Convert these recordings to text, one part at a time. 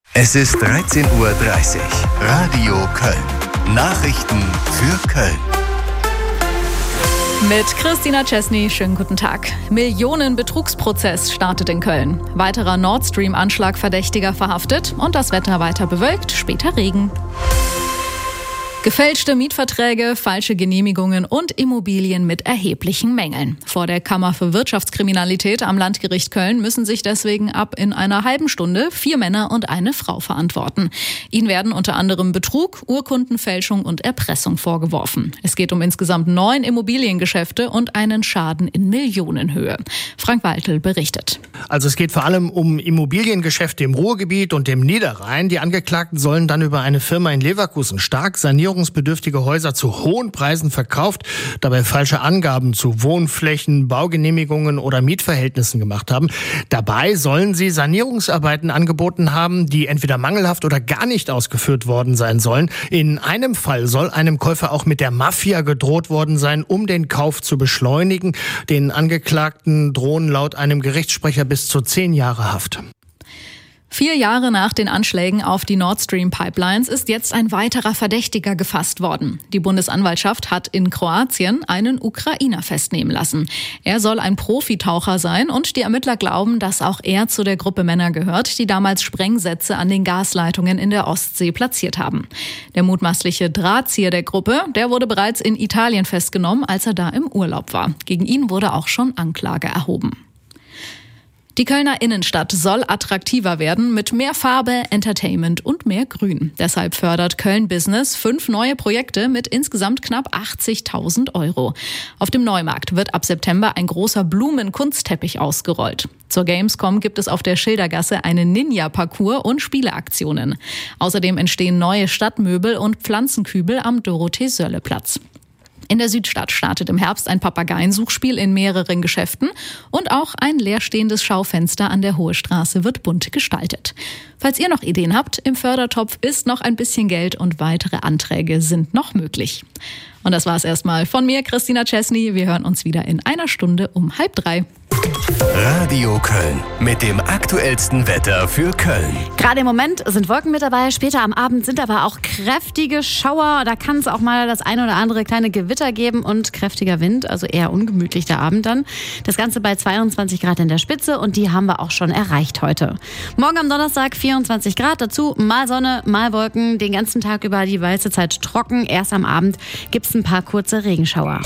Es ist 13:30 Uhr. Radio Köln. Nachrichten für Köln. Mit Christina Chesney, schönen guten Tag. Millionen-Betrugsprozess startet in Köln. Weiterer Nord Stream-Anschlag-Verdächtiger verhaftet und das Wetter weiter bewölkt, später Regen. Gefälschte Mietverträge, falsche Genehmigungen und Immobilien mit erheblichen Mängeln. Vor der Kammer für Wirtschaftskriminalität am Landgericht Köln müssen sich deswegen ab in einer halben Stunde 4 Männer und eine Frau verantworten. Ihnen werden unter anderem Betrug, Urkundenfälschung und Erpressung vorgeworfen. Es geht um insgesamt 9 Immobiliengeschäfte und einen Schaden in Millionenhöhe. Frank Waltel berichtet. Also es geht vor allem um Immobiliengeschäfte im Ruhrgebiet und im Niederrhein. Die Angeklagten sollen dann über eine Firma in Leverkusen stark sanierungsbedürftige Häuser zu hohen Preisen verkauft, dabei falsche Angaben zu Wohnflächen, Baugenehmigungen oder Mietverhältnissen gemacht haben. Dabei sollen sie Sanierungsarbeiten angeboten haben, die entweder mangelhaft oder gar nicht ausgeführt worden sein sollen. In einem Fall soll einem Käufer auch mit der Mafia gedroht worden sein, um den Kauf zu beschleunigen. Den Angeklagten drohen laut einem Gerichtssprecher bis zu 10 Jahre Haft. 4 Jahre nach den Anschlägen auf die Nord Stream Pipelines ist jetzt ein weiterer Verdächtiger gefasst worden. Die Bundesanwaltschaft hat in Kroatien einen Ukrainer festnehmen lassen. Er soll ein Profitaucher sein und die Ermittler glauben, dass auch er zu der Gruppe Männer gehört, die damals Sprengsätze an den Gasleitungen in der Ostsee platziert haben. Der mutmaßliche Drahtzieher der Gruppe, der wurde bereits in Italien festgenommen, als er da im Urlaub war. Gegen ihn wurde auch schon Anklage erhoben. Die Kölner Innenstadt soll attraktiver werden mit mehr Farbe, Entertainment und mehr Grün. Deshalb fördert Köln Business 5 neue Projekte mit insgesamt knapp 80.000 €. Auf dem Neumarkt wird ab September ein großer Blumenkunstteppich ausgerollt. Zur Gamescom gibt es auf der Schildergasse einen Ninja-Parcours und Spieleaktionen. Außerdem entstehen neue Stadtmöbel und Pflanzenkübel am Dorothee-Sölle-Platz. In der Südstadt startet im Herbst ein Papageiensuchspiel in mehreren Geschäften und auch ein leerstehendes Schaufenster an der Hohe Straße wird bunt gestaltet. Falls ihr noch Ideen habt, im Fördertopf ist noch ein bisschen Geld und weitere Anträge sind noch möglich. Und das war's erstmal von mir, Christina Chesney. Wir hören uns wieder in einer Stunde um 2:30. Radio Köln mit dem aktuellsten Wetter für Köln. Gerade im Moment sind Wolken mit dabei, später am Abend sind aber auch kräftige Schauer. Da kann es auch mal das eine oder andere kleine Gewitter geben und kräftiger Wind, also eher ungemütlich der Abend dann. Das Ganze bei 22 Grad in der Spitze und die haben wir auch schon erreicht heute. Morgen am Donnerstag 24 Grad, dazu mal Sonne, mal Wolken, den ganzen Tag über die meiste Zeit trocken. Erst am Abend gibt's ein paar kurze Regenschauer.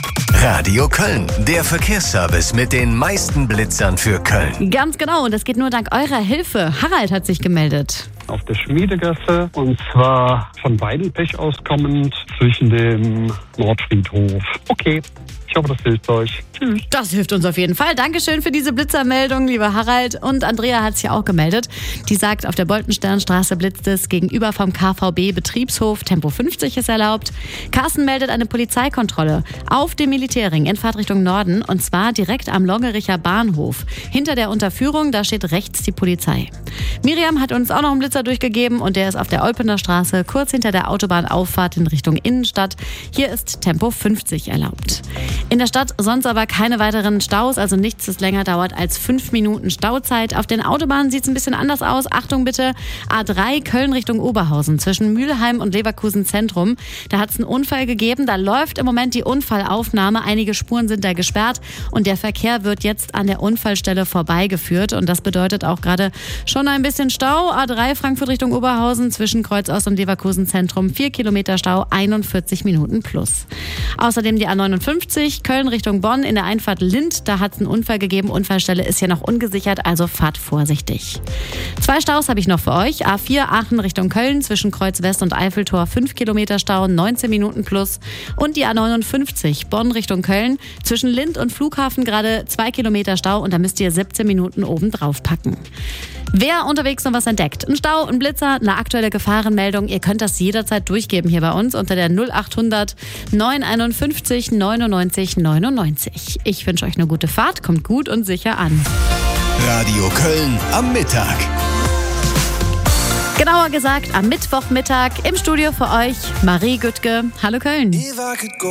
Radio Köln, der Verkehrsservice mit den meisten Blitzern für Köln. Ganz genau, und das geht nur dank eurer Hilfe. Harald hat sich gemeldet. Auf der Schmiedegasse und zwar von Weidenpech auskommend zwischen dem Nordfriedhof. Okay, ich hoffe, das hilft euch. Tschüss. Das hilft uns auf jeden Fall. Dankeschön für diese Blitzermeldung, lieber Harald. Und Andrea hat sich auch gemeldet. Die sagt, auf der Boltensternstraße blitzt es gegenüber vom KVB Betriebshof. Tempo 50 ist erlaubt. Carsten meldet eine Polizeikontrolle auf dem Militärring in Fahrtrichtung Norden. Und zwar direkt am Loggericher Bahnhof. Hinter der Unterführung, da steht rechts die Polizei. Miriam hat uns auch noch einen Blitzer durchgegeben und der ist auf der Olpener Straße, kurz hinter der Autobahnauffahrt in Richtung Innenstadt. Hier ist Tempo 50 erlaubt. In der Stadt sonst aber keine weiteren Staus, also nichts, das länger dauert als 5 Minuten Stauzeit. Auf den Autobahnen sieht es ein bisschen anders aus. Achtung bitte, A3 Köln Richtung Oberhausen zwischen Mülheim und Leverkusen Zentrum. Da hat es einen Unfall gegeben, da läuft im Moment die Unfallaufnahme. Einige Spuren sind da gesperrt und der Verkehr wird jetzt an der Unfallstelle vorbeigeführt. Und das bedeutet auch gerade schon ein bisschen Stau. A3 Frankfurt Richtung Oberhausen zwischen Kreuzost und Leverkusen Zentrum. 4 Kilometer Stau, 41 Minuten plus. Außerdem die A59 Köln Richtung Bonn in der Einfahrt Lind. Da hat es einen Unfall gegeben. Unfallstelle ist hier noch ungesichert, also fahrt vorsichtig. 2 Staus habe ich noch für euch. A4 Aachen Richtung Köln zwischen Kreuz West und Eiffeltor. 5 Kilometer Stau, 19 Minuten plus. Und die A59 Bonn Richtung Köln zwischen Lind und Flughafen gerade 2 Kilometer Stau und da müsst ihr 17 Minuten oben drauf packen. Wer unterwegs noch was entdeckt, ein Stau, ein Blitzer, eine aktuelle Gefahrenmeldung, ihr könnt das jederzeit durchgeben hier bei uns unter der 0800 951 99 99. Ich wünsche euch eine gute Fahrt, kommt gut und sicher an. Radio Köln am Mittag. Genauer gesagt am Mittwochmittag im Studio für euch Marie Güttke. Hallo Köln.